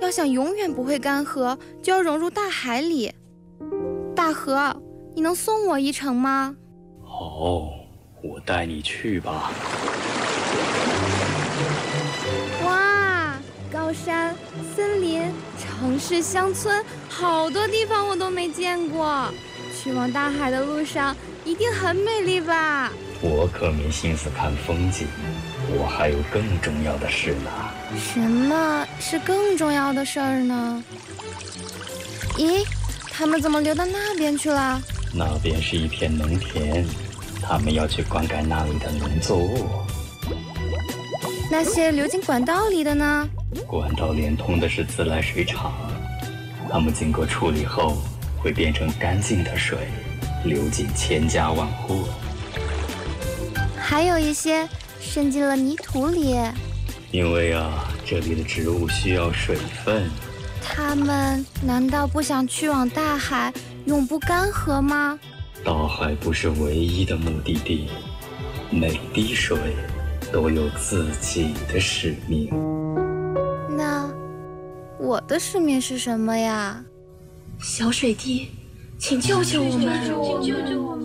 要想永远不会干涸，就要融入大海里。大河，你能送我一程吗？ 好，我带你去吧。 哇，高山、森林、城市、乡村，好多地方我都没见过。去往大海的路上一定很美丽吧？ 我可没心思看风景，我还有更重要的事呢。 什么是更重要的事儿呢？咦，他们怎么流到那边去了？ 那边是一片农田，他们要去灌溉那里的农作物。 那些流进管道里的呢？ 管道连通的是自来水厂，它们经过处理后会变成干净的水，流进千家万户。 还有一些渗进了泥土里。 因为这里的植物需要水分。 它们难道不想去往大海，永不干涸吗？ 大海不是唯一的目的地，每滴水都有自己的使命。 那我的使命是什么呀？ 小水滴，请救救我们！